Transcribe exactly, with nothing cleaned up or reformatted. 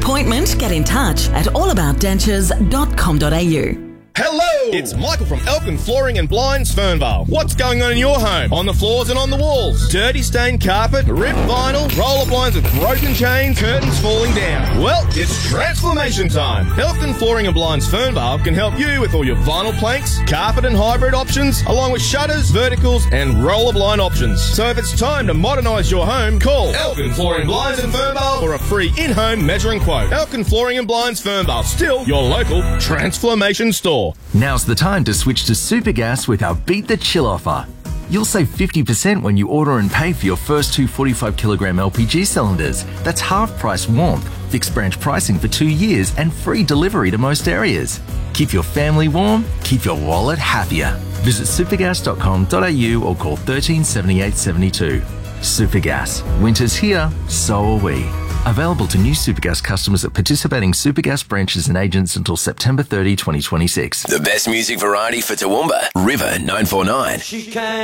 appointment, get in touch at all about dentures dot com dot a u. Hello! It's Michael from Elkin Flooring and Blinds, Fernvale. What's going on in your home? On the floors and on the walls? Dirty stained carpet, ripped vinyl, roller blinds with broken chains, curtains falling down. Well, it's transformation time. Elkin Flooring and Blinds, Fernvale can help you with all your vinyl planks, carpet and hybrid options, along with shutters, verticals and roller blind options. So if it's time to modernise your home, call Elkin Flooring and Blinds in Fernvale for a free in-home measuring quote. Elkin Flooring and Blinds, Fernvale, still your local transformation store. Now's the time to switch to Supergas with our Beat the Chill offer. You'll save fifty percent when you order and pay for your first two forty-five kilogram L P G cylinders. That's half price warmth, fixed branch pricing for two years and free delivery to most areas. Keep your family warm, keep your wallet happier. Visit supergas dot com dot a u or call thirteen seventy-eight seventy-two. Supergas. Winter's here, so are we. Available to new Supergas customers at participating Supergas branches and agents until September thirtieth, twenty twenty-six. The best music variety for Toowoomba. River nine four nine. She came